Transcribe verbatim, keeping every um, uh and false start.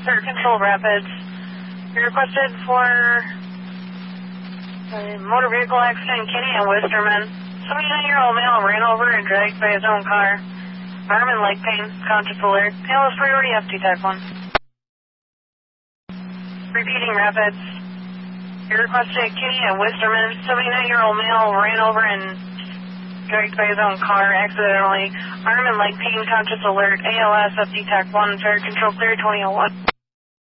Third Control Rapids. You requested for a motor vehicle accident, Kenny and Wisterman. seventy-nine-year-old male ran over and dragged by his own car. Arm and leg pain, conscious alert. A L S priority F T type one. Repeating Rapids. You requested Kenny and Wisterman. seventy-nine-year-old male ran over and dragged by his own car accidentally. Arm and leg pain, conscious alert. A L S F T type one. Third Control clear twenty oh one.